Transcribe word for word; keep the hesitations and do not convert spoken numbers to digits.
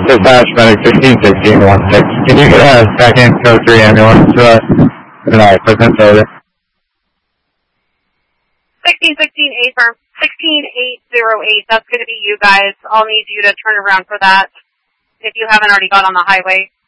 Dispatch medic sixteen sixteen one six. Can you get a second code three ambulance to us? And I equipment over. sixteen sixteen eight firm. sixteen eight oh eight. That's going to be you guys. I'll need you to turn around for that if you haven't already got on the highway.